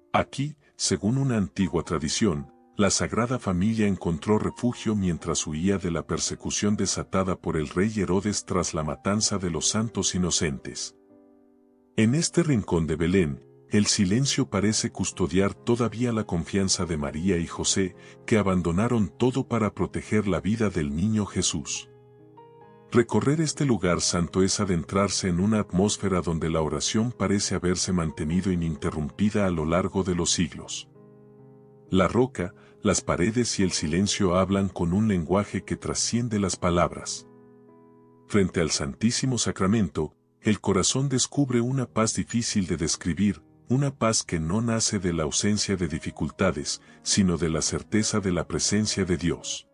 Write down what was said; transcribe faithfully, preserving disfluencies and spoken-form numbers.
Aquí, según una antigua tradición, la Sagrada Familia encontró refugio mientras huía de la persecución desatada por el rey Herodes tras la matanza de los santos inocentes. En este rincón de Belén, el silencio parece custodiar todavía la confianza de María y José, que abandonaron todo para proteger la vida del niño Jesús. Recorrer este lugar santo es adentrarse en una atmósfera donde la oración parece haberse mantenido ininterrumpida a lo largo de los siglos. La roca, las paredes y el silencio hablan con un lenguaje que trasciende las palabras. Frente al Santísimo Sacramento, el corazón descubre una paz difícil de describir, una paz que no nace de la ausencia de dificultades, sino de la certeza de la presencia de Dios.